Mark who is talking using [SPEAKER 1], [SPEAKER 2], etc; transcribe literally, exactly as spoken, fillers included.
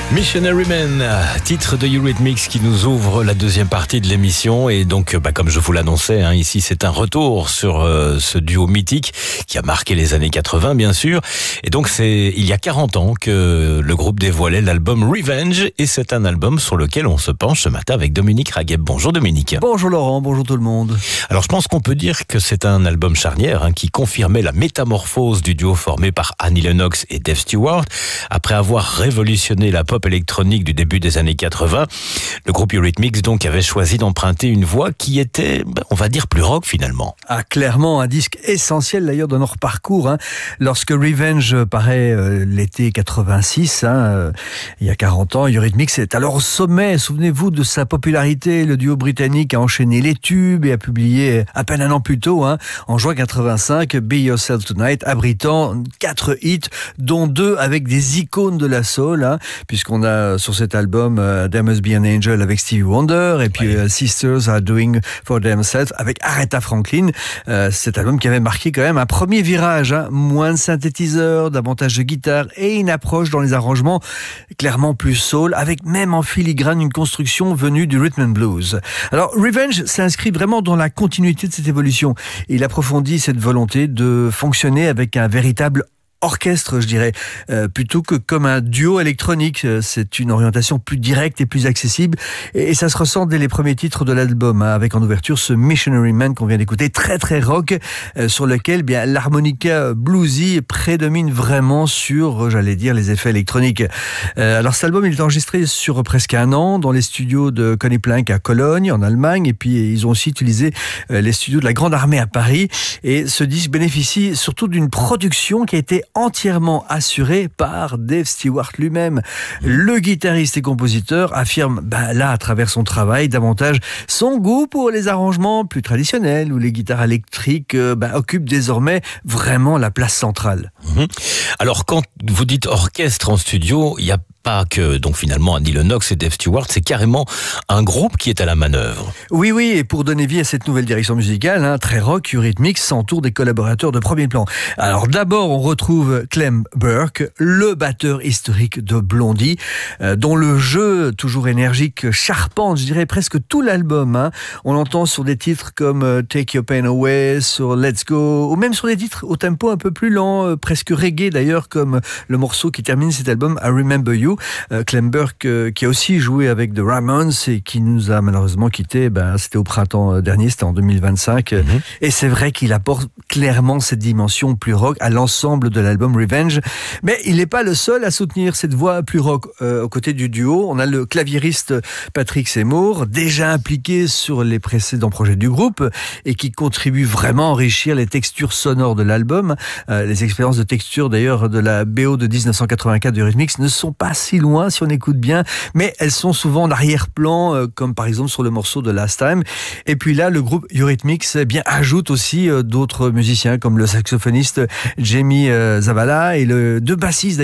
[SPEAKER 1] Missionary Men, titre de Eurythmics qui nous ouvre la deuxième partie de l'émission. Et donc, bah, comme je vous l'annonçais, hein, ici c'est un retour sur euh, ce duo mythique qui a marqué les années quatre-vingts, bien sûr. Et donc, c'est il y a quarante ans que le groupe dévoilait l'album Revenge. Et c'est un album sur lequel on se penche ce matin avec Dominique Ragueb. Bonjour Dominique.
[SPEAKER 2] Bonjour Laurent, bonjour tout le monde.
[SPEAKER 1] Alors, je pense qu'on peut dire que c'est un album charnière hein, qui confirmait la métamorphose du duo formé par Annie Lennox et Dave Stewart. Après avoir révolutionné la pop électronique du début des années quatre-vingts, le groupe Eurythmics donc avait choisi d'emprunter une voix qui était, on va dire, plus rock finalement.
[SPEAKER 2] Ah, clairement un disque essentiel d'ailleurs dans leur parcours. Hein. Lorsque Revenge paraît euh, l'été quatre-vingt-six, hein, euh, il y a quarante ans, Eurythmics est alors au sommet. Souvenez-vous de sa popularité. Le duo britannique a enchaîné les tubes et a publié à peine un an plus tôt, hein, en juin quatre-vingt-cinq, Be Yourself Tonight, abritant quatre hits, dont deux avec des icônes de la soul, hein, puisqu'on On a sur cet album uh, There Must Be an Angel avec Stevie Wonder et puis oui. uh, Sisters Are Doing for Themselves avec Aretha Franklin. Uh, cet album qui avait marqué quand même un premier virage, hein, moins de synthétiseurs, davantage de guitare et une approche dans les arrangements clairement plus soul, avec même en filigrane une construction venue du rhythm and blues. Alors Revenge s'inscrit vraiment dans la continuité de cette évolution. Il approfondit cette volonté de fonctionner avec un véritable orchestre, je dirais, euh, plutôt que comme un duo électronique. C'est une orientation plus directe et plus accessible, et, et ça se ressent dès les premiers titres de l'album, hein, avec en ouverture ce Missionary Man qu'on vient d'écouter, très très rock, euh, sur lequel bien l'harmonica bluesy prédomine vraiment sur, j'allais dire, les effets électroniques. Euh, alors cet album, il est enregistré sur presque un an dans les studios de Conny Plank à Cologne, en Allemagne, et puis ils ont aussi utilisé euh, les studios de la Grande Armée à Paris, et ce disque bénéficie surtout d'une production qui a été entièrement assuré par Dave Stewart lui-même. Le guitariste et compositeur affirme bah, là, à travers son travail, davantage son goût pour les arrangements plus traditionnels, où les guitares électriques euh, bah, occupent désormais vraiment la place centrale.
[SPEAKER 1] Mmh. Alors quand vous dites orchestre en studio, il y a pas que donc finalement Annie Lennox et Dave Stewart, c'est carrément un groupe qui est à la manœuvre.
[SPEAKER 2] Oui, oui, et pour donner vie à cette nouvelle direction musicale, hein, très rock, Eurythmics s'entoure des collaborateurs de premier plan. Alors d'abord, on retrouve Clem Burke, le batteur historique de Blondie, euh, dont le jeu, toujours énergique, charpente, je dirais presque tout l'album. Hein. On l'entend sur des titres comme euh, Take Your Pain Away, sur Let's Go, ou même sur des titres au tempo un peu plus lent, euh, presque reggae d'ailleurs, comme le morceau qui termine cet album, I Remember You. Euh, Clem Burke, euh, qui a aussi joué avec The Ramones et qui nous a malheureusement quittés, ben, c'était au printemps dernier, c'était en deux mille vingt-cinq. Mm-hmm. Et c'est vrai qu'il apporte clairement cette dimension plus rock à l'ensemble de l'album Revenge. Mais il n'est pas le seul à soutenir cette voix plus rock. Euh, aux côtés du duo, on a le claviériste Patrick Seymour, déjà impliqué sur les précédents projets du groupe et qui contribue vraiment à enrichir les textures sonores de l'album. Euh, les expériences de texture d'ailleurs de la B O de dix-neuf cent quatre-vingt-quatre de Eurythmics ne sont pas si loin si on écoute bien, mais elles sont souvent en arrière-plan, euh, comme par exemple sur le morceau de Last Time. Et puis là, le groupe Eurythmics eh bien ajoute aussi euh, d'autres musiciens comme le saxophoniste Jamie euh, Zavala et le deux bassistes